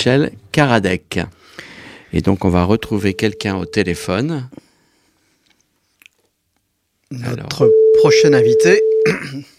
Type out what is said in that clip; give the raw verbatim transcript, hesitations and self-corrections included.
Michel Karadec. Et donc, on va retrouver quelqu'un au téléphone. Notre Alors. prochain invité